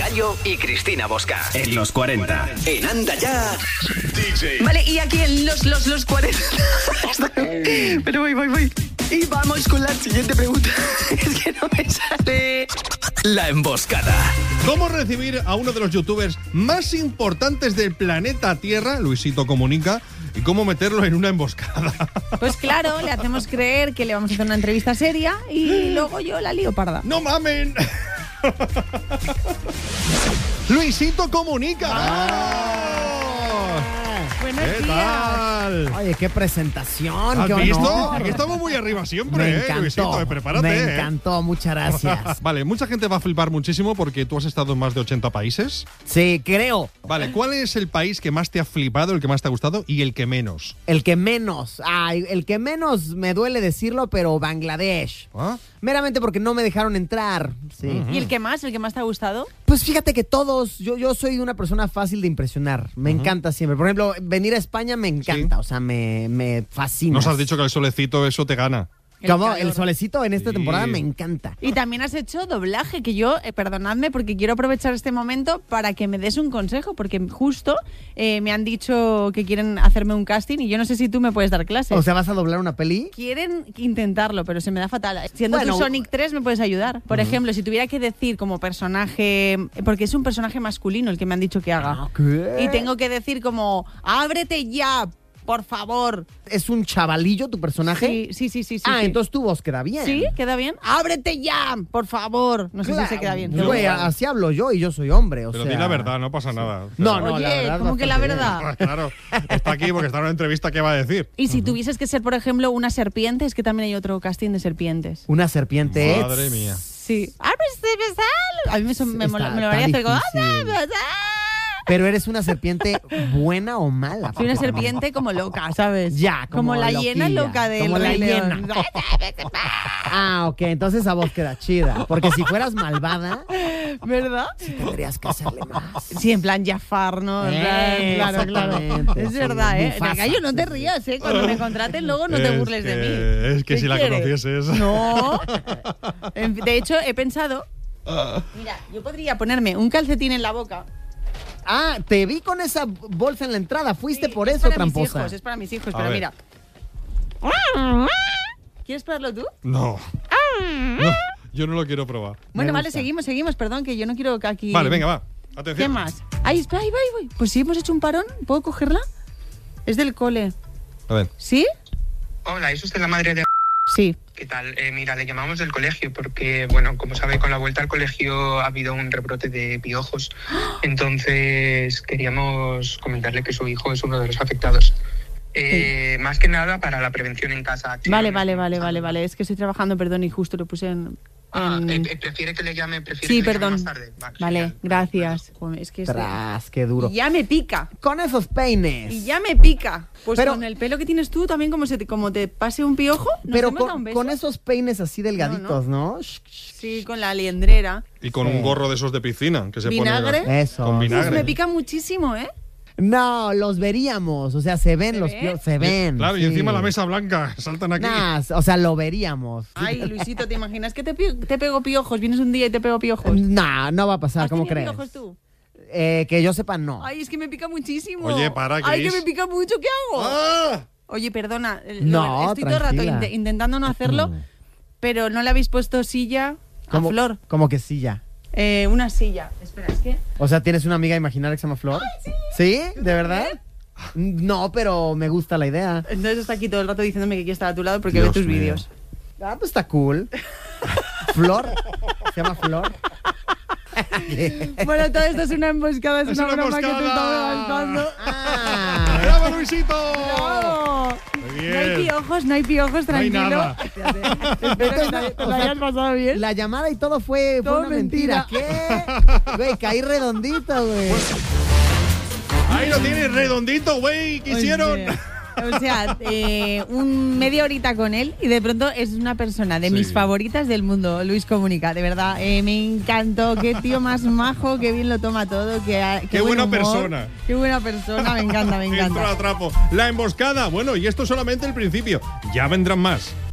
Yayo y Cristina Bosca. En los 40. En Anda Ya. DJ. Vale, y aquí en los 40. Pero voy. Y vamos con la siguiente pregunta. Es que no me sale. La emboscada. ¿Cómo recibir a uno de los youtubers más importantes del planeta Tierra, Luisito Comunica, y cómo meterlo en una emboscada? Pues claro, le hacemos creer que le vamos a hacer una entrevista seria y luego yo la lío parda. ¡No mamen! Luisito Comunica. Buenos ¿Qué días. tal? Oye, qué presentación, ¿Has qué visto? honor. Aquí estamos muy arriba siempre, Me encantó, Luisito, prepárate. me encantó, muchas gracias. Vale, mucha gente va a flipar muchísimo porque tú has estado en más de 80 países. Sí, creo. Vale, ¿cuál es el país que más te ha flipado, el que más te ha gustado y el que menos? El que menos, el que menos me duele decirlo, pero Bangladesh. ¿Ah? Meramente porque no me dejaron entrar. Sí. ¿Y el que más te ha gustado? Pues fíjate que todos, yo soy una persona fácil de impresionar. Me encanta siempre. Por ejemplo, venir a España me encanta, Sí. O sea, me fascina. Nos has dicho que el solecito eso te gana. Como calor. el solecito en esta Sí. temporada me encanta. Y también has hecho doblaje, que yo, perdonadme, porque quiero aprovechar este momento para que me des un consejo, porque justo me han dicho que quieren hacerme un casting y yo no sé si tú me puedes dar clases. O sea, ¿vas a doblar una peli? Quieren intentarlo, pero se me da fatal. Siendo Bueno. tú Sonic 3, me puedes ayudar. Por ejemplo, si tuviera que decir como personaje, porque es un personaje masculino el que me han dicho que haga. ¿Qué? Y tengo que decir como, ábrete ya, por favor. ¿Es un chavalillo tu personaje? Sí. Entonces tu voz queda bien. ¿Sí? ¿Queda bien? ¡Ábrete ya! Por favor. No sé si se queda bien. Pues, güey, así hablo yo y yo soy hombre, o Pero sea... di la verdad, no pasa nada. No, Oye, la verdad. ¿cómo que la bastante bien. verdad? Claro, está aquí porque está en una entrevista, ¿qué va a decir? Y si tuvieses que ser, por ejemplo, una serpiente, es que también hay otro casting de serpientes. Una serpiente. Madre mía. Sí. A mí me lo haría hacer como... difícil. Pero eres una serpiente buena o mala. Soy una serpiente como loca, ¿sabes? Ya, como la hiena loquilla, loca de como la Rey León. hiena. Ok, entonces esa voz queda chida. Porque si fueras malvada, ¿Verdad? tendrías que hacerle más. Sí, en plan Jafar, ¿no? En plan, claro. Exactamente, Es sí, verdad, ¿eh? Mufasa. Gallo, no te rías, ¿eh? Cuando me contraten, luego no te burles de mí. Es que ¿Qué si la quieres? conocieses. No. De hecho, he pensado... Mira, yo podría ponerme un calcetín en la boca. Te vi con esa bolsa en la entrada. Fuiste Sí, por es eso, para mis tramposa. hijos, es para mis hijos, A pero ver. mira. ¿Quieres probarlo tú? No. No, yo no lo quiero probar. Bueno, Me vale, gusta. seguimos, perdón, que yo no quiero que aquí... Vale, venga, va. Atención. ¿Qué más? Ahí, espera, ahí voy. Pues sí, hemos hecho un parón. ¿Puedo cogerla? Es del cole. A ver. ¿Sí? Hola, ¿es usted la madre de...? Sí. ¿Qué tal? Mira, le llamamos del colegio porque, bueno, como sabe, con la vuelta al colegio ha habido un rebrote de piojos. Entonces, queríamos comentarle que su hijo es uno de los afectados. Más que nada para la prevención en casa. Vale. Es que estoy trabajando, perdón, y justo lo puse en... ¿Prefiere que le llame? Sí, que le llame perdón. más tarde? Vale, genial. gracias. Joder, es que Tras, qué duro. Y ya me pica. Con esos peines. Y ya me pica. Pues Pero- con el pelo que tienes tú también, como te pase un piojo, ¿nos Pero hemos dado un beso? con esos peines así delgaditos, ¿no? Sí, con la liendrera. Y con Sí. un gorro de esos de piscina que se ¿Vinagre? pone. Eso. Con Pues vinagre. me pica muchísimo, ¿eh? No, los veríamos. O sea, se ven ¿Se los ve? piojos. Se ven. Claro, y sí. encima la mesa blanca. Saltan aquí. Nah, o sea, lo veríamos. Ay, Luisito, ¿te imaginas que te pego piojos? Vienes un día y te pego piojos. Nah, no va a pasar, ¿Has ¿cómo tenido crees? piojos tú? Que yo sepa, no. Ay, es que me pica muchísimo. Oye, para, Ay, que Cris. me pica mucho, ¿qué hago? ¡Ah! Oye, perdona. No, estoy todo el rato tranquila. intentando no hacerlo, pero no le habéis puesto silla a Flor. Como que sí, ya. Una silla. Espera, es que... O sea, ¿tienes una amiga imaginaria que se llama Flor? ¿Sí? ¿De verdad? No, pero me gusta la idea. Entonces está aquí todo el rato diciéndome que quiere estar a tu lado porque Dios ve tus mío. vídeos. Ah, pues está cool. Flor. Se llama Flor. Bueno, todo esto es una emboscada, es, Es una una broma que te emboscada. estaba levantando. Ah. ¡Bravo, Luisito! ¡Bravo! Muy bien. No hay piojos, No hay tranquilo. nada. Espero que te lo hayas pasado bien. La llamada y todo fue Todo una mentira. mentira. ¿Qué? Güey, caí redondito, güey. Ahí lo tienes redondito, güey. ¿Qué hicieron? O sea, media horita con él y de pronto es una persona de Sí. mis favoritas del mundo, Luis Comunica. De verdad, me encantó. Qué tío más majo, qué bien lo toma todo. Qué Qué buen buena humor. persona. Qué buena persona, me encanta, me Esto lo encanta. atrapo. La emboscada. Bueno, y esto es solamente el principio. Ya vendrán más.